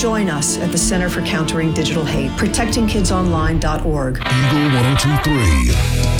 Join us at the Center for Countering Digital Hate, protectingkidsonline.org. Eagle 102.3.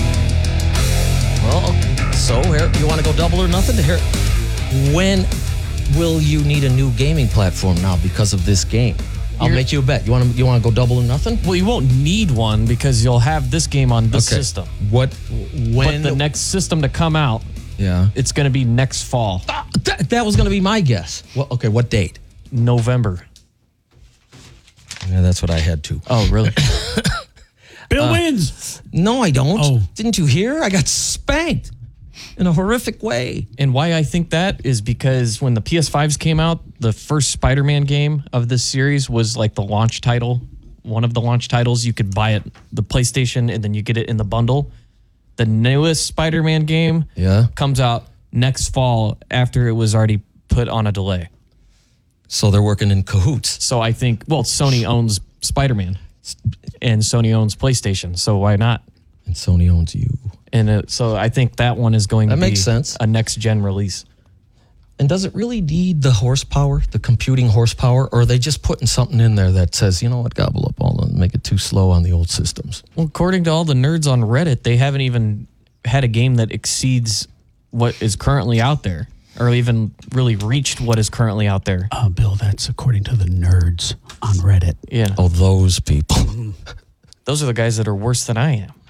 Well, so here, you want to go double or nothing? Here, when will you need a new gaming platform now because of this game? I'll make you a bet. You want to go double or nothing? Well, you won't need one because you'll have this game on this system. When the next system to come out, it's going to be next fall. That was going to be my guess. Well, okay, what date? November. Yeah, that's what I had too. Oh, really? Bill wins. No, I don't. Oh. Didn't you hear? I got spanked in a horrific way. And why I think that is because when the PS5s came out, the first Spider-Man game of this series was like the launch title. One of the launch titles, you could buy it, the PlayStation, and then you get it in the bundle. The newest Spider-Man game comes out next fall after it was already put on a delay. So they're working in cahoots. So I think, Sony owns Spider-Man and Sony owns PlayStation. So why not? And Sony owns you. And so I think that one is going to be makes sense. A next-gen release. And does it really need the horsepower, the computing horsepower, or are they just putting something in there that says, you know what, gobble up all and make it too slow on the old systems? Well, according to all the nerds on Reddit, they haven't even had a game that exceeds what is currently out there, or even really reached what is currently out there. Bill, that's according to the nerds on Reddit. Yeah. Oh, those people. Those are the guys that are worse than I am.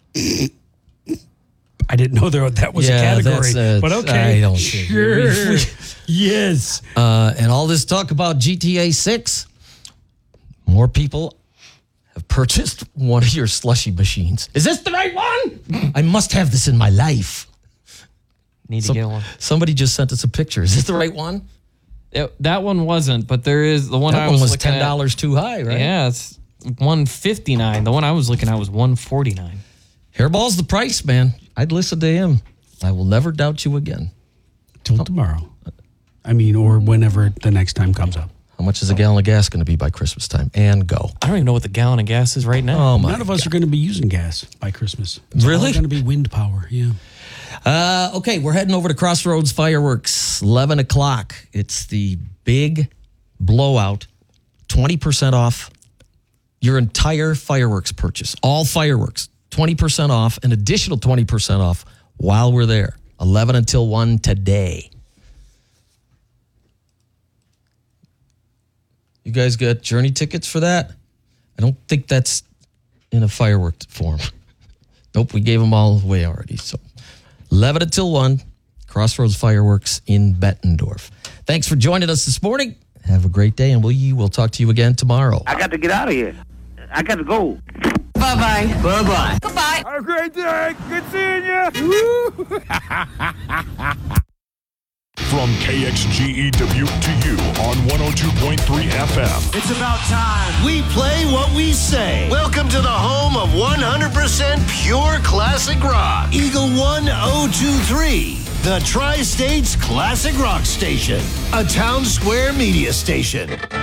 I didn't know that was a category, but okay. I don't sure. Yes. And all this talk about GTA 6, more people have purchased one of your slushy machines. Is this the right one? I must have this in my life. Need to get one. Somebody just sent us a picture. Is this the right one? That one wasn't, but there is the one. That one was $10 too high, right? Yeah, it's $159. The one I was looking at was $149. Hairball's the price, man. I'd listen to him. I will never doubt you again. Till tomorrow. I mean, or whenever the next time comes up. How much is a gallon of gas going to be by Christmas time? And go. I don't even know what the gallon of gas is right now. Oh my! None of us are going to be using gas by Christmas. It's really? It's going to be wind power. Yeah. Okay, we're heading over to Crossroads Fireworks. 11 o'clock. It's the big blowout. 20% off your entire fireworks purchase. All fireworks. 20% off, an additional 20% off while we're there. 11 until 1 today. You guys got Journey tickets for that? I don't think that's in a firework form. Nope, we gave them all away already. So 11 until 1, Crossroads Fireworks in Bettendorf. Thanks for joining us this morning. Have a great day, and we'll talk to you again tomorrow. I got to get out of here. I got to go. Bye-bye. Bye-bye. Goodbye. Have a great day. Good seeing you. From KXGE Dubuque to you on 102.3 FM. It's about time. We play what we say. Welcome to the home of 100% pure classic rock. Eagle 1023, the Tri-States Classic Rock Station, a Town Square media station.